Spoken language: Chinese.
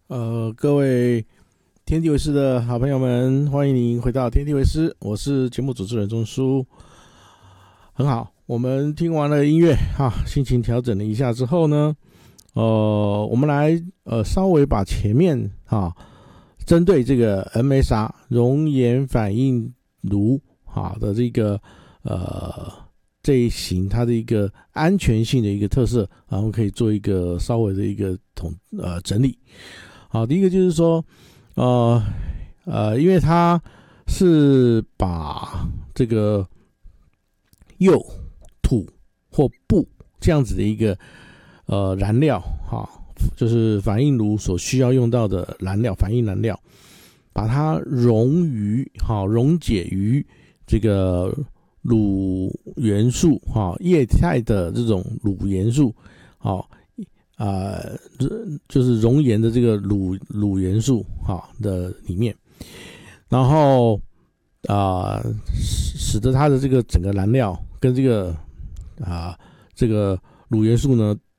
各位天地为师的好朋友们，欢迎您回到天地为师，我是节目主持人钟书。很好，我们听完了音乐心情调整了一下之后呢，我们来稍微把前面针对这个 MSR 熔岩反应炉的这个这一型它的一个安全性的一个特色，然后可以做一个稍微的一个整理。好，第一个就是说，因为它是把这个釉、土或布这样子的一个燃料就是反应炉所需要用到的燃料，反应燃料，把它溶解于这个卤元素液态的这种卤元素就是熔岩的这个卤元素的里面，然后使得它的这个整个燃料跟这个卤元素呢